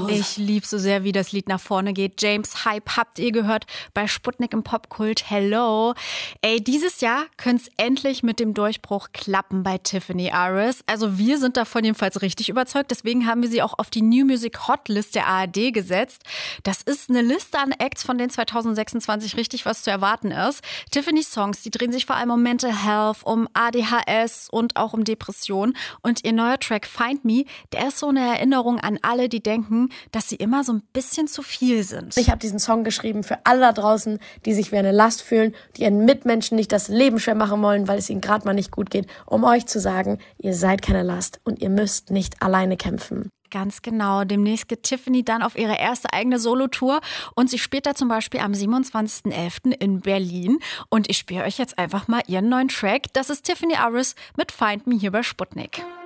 Ich liebe so sehr, wie das Lied nach vorne geht. James Hype habt ihr gehört bei Sputnik im Popkult. Hello. Ey, dieses Jahr könnte es endlich mit dem Durchbruch klappen bei Tiffany Aris. Also wir sind davon jedenfalls richtig überzeugt. Deswegen haben wir sie auch auf die New Music Hotlist der ARD gesetzt. Das ist eine Liste an Acts, von denen 2026 richtig was zu erwarten ist. Tiffany's Songs, die drehen sich vor allem um Mental Health, um ADHS und auch um Depression. Und ihr neuer Track Find Me, der ist so eine Erinnerung an alle, die denken, dass sie immer so ein bisschen zu viel sind. Ich habe diesen Song geschrieben für alle da draußen, die sich wie eine Last fühlen, die ihren Mitmenschen nicht das Leben schwer machen wollen, weil es ihnen gerade mal nicht gut geht, um euch zu sagen, ihr seid keine Last und ihr müsst nicht alleine kämpfen. Ganz genau. Demnächst geht Tiffany dann auf ihre erste eigene Solotour und sie spielt da zum Beispiel am 27.11. in Berlin. Und ich spiele euch jetzt einfach mal ihren neuen Track. Das ist Tiffany Aris mit Find Me hier bei Sputnik.